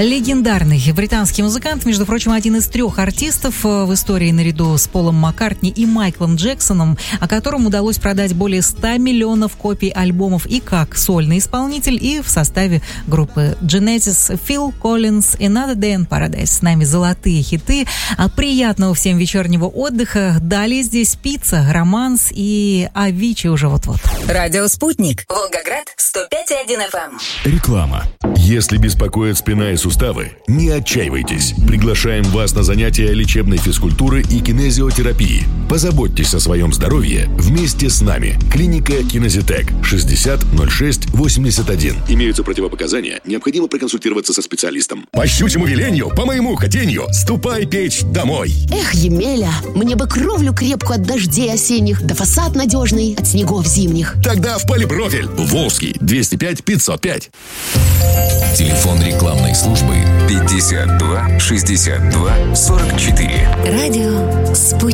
Легендарный британский музыкант, между прочим, один из 3 артистов в истории наряду с Полом Маккартни и Майклом Джексоном, о котором удалось продать более 100 миллионов копий альбомов и как сольный исполнитель, и в составе группы Genesis. Фил Коллинз, Another Day in Paradise. С нами золотые хиты. Приятного всем вечернего отдыха. Далее здесь Пицца, Романс и Авичи уже вот-вот. Радио «Спутник». Волгоград, 105,1 FM. Реклама. Если беспокоят спина и суставы, не отчаивайтесь. Приглашаем вас на занятия лечебной физкультуры и кинезиотерапии. Позаботьтесь о своем здоровье вместе с нами. Клиника Кинезитек, 600681. Имеются противопоказания. Необходимо проконсультироваться со специалистом. По щучьему велению, по моему хотению, ступай печь домой. Эх, Емеля, мне бы кровлю крепкую от дождей осенних, да фасад надежный от снегов зимних. Тогда в Полипрофиль. Волжский, 205-505. Телефон рекламной службы 52 62 44.